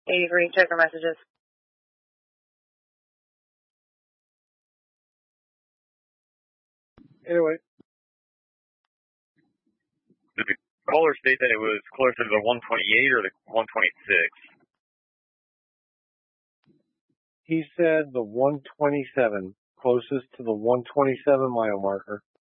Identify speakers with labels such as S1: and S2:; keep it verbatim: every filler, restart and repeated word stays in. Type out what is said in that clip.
S1: eighty-three, check your messages.
S2: Anyway.
S3: Did the caller state that it was closer to the one twenty-eight or the one twenty-six?
S2: He said the one twenty-seven, closest to the one twenty-seven mile marker.